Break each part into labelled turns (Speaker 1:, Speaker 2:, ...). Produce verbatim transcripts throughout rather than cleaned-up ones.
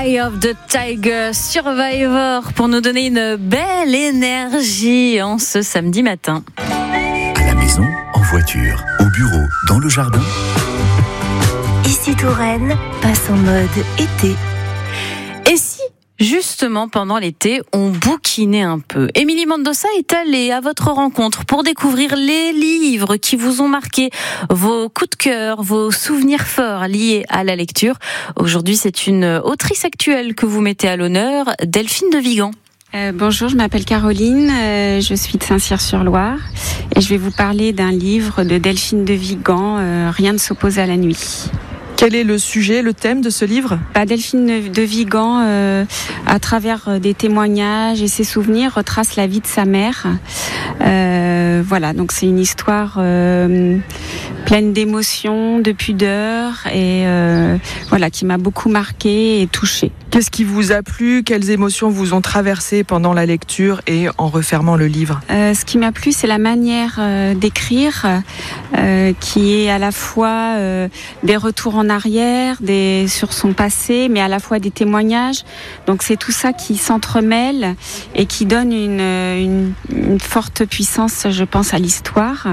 Speaker 1: Eye of the Tiger, Survivor, pour nous donner une belle énergie en ce samedi matin.
Speaker 2: À la maison, en voiture, au bureau, dans le jardin.
Speaker 3: Ici Touraine passe en mode été.
Speaker 1: Et si, justement, pendant l'été, on bouquinait un peu? Émilie Mendoza est allée à votre rencontre pour découvrir les livres qui vous ont marqué, vos coups de cœur, vos souvenirs forts liés à la lecture. Aujourd'hui, c'est une autrice actuelle que vous mettez à l'honneur, Delphine de Vigan.
Speaker 4: Euh, bonjour, je m'appelle Caroline, euh, je suis de Saint-Cyr-sur-Loire et je vais vous parler d'un livre de Delphine de Vigan, euh, Rien ne s'oppose à la nuit.
Speaker 5: Quel est le sujet, le thème de ce livre ?
Speaker 4: bah, Delphine de Vigan, euh, à travers des témoignages et ses souvenirs, retrace la vie de sa mère. Euh, voilà, donc c'est une histoire euh, pleine d'émotions, de pudeur et euh, voilà, qui m'a beaucoup marquée et touchée.
Speaker 5: Qu'est-ce qui vous a plu ? Quelles émotions vous ont traversé pendant la lecture et en refermant le livre ?
Speaker 4: euh, Ce qui m'a plu, c'est la manière euh, d'écrire, euh, qui est à la fois euh, des retours en arrière, des, sur son passé, mais à la fois des témoignages. Donc c'est tout ça qui s'entremêle et qui donne une, une, une forte puissance, je pense, à l'histoire,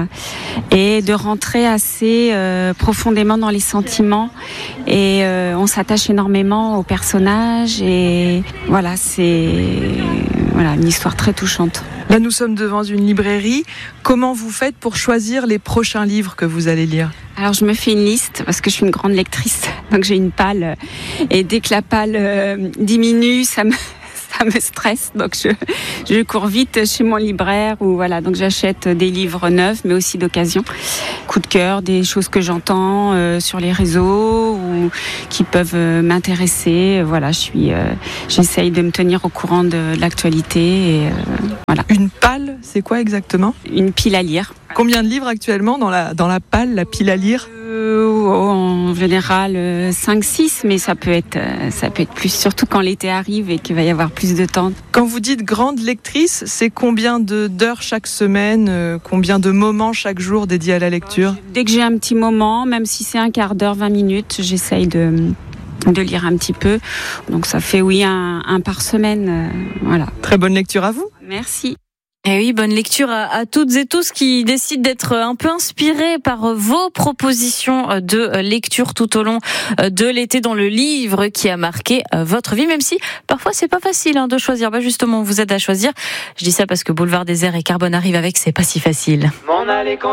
Speaker 4: et de rentrer assez euh, profondément dans les sentiments. Et euh, on s'attache énormément aux personnages. Et voilà, c'est voilà, une histoire très touchante.
Speaker 5: Là, nous sommes devant une librairie. Comment vous faites pour choisir les prochains livres que vous allez lire ?
Speaker 4: Alors, je me fais une liste parce que je suis une grande lectrice. Donc, j'ai une palle. Et dès que la palle euh, diminue, ça me... ça me stresse, donc je, je cours vite chez mon libraire ou voilà, donc j'achète des livres neufs, mais aussi d'occasion. Coup de cœur, des choses que j'entends euh, sur les réseaux ou qui peuvent euh, m'intéresser. Voilà, je suis, euh, j'essaye de me tenir au courant de, de l'actualité et euh, voilà.
Speaker 5: Une palle, c'est quoi exactement ?
Speaker 4: Une pile à lire.
Speaker 5: Combien de livres actuellement dans la dans la palle, la pile à lire ?
Speaker 4: Euh, en général euh, cinq six, mais ça peut être euh, ça peut être plus, surtout quand l'été arrive et qu'il va y avoir plus de temps.
Speaker 5: Quand vous dites grande lectrice, c'est combien de, d'heures chaque semaine, euh, combien de moments chaque jour dédiés à la lecture ?
Speaker 4: Dès que j'ai un petit moment, même si c'est un quart d'heure, vingt minutes, j'essaye de de lire un petit peu. Donc ça fait oui un, un par semaine, euh, voilà.
Speaker 5: Très bonne lecture à vous.
Speaker 4: Merci.
Speaker 1: Et oui, bonne lecture à, à toutes et tous qui décident d'être un peu inspirés par vos propositions de lecture tout au long de l'été dans le livre qui a marqué votre vie, même si parfois c'est pas facile hein, de choisir. Bah justement, on vous aide à choisir. Je dis ça parce que Boulevard Désert et Carbone arrive avec C'est pas si facile.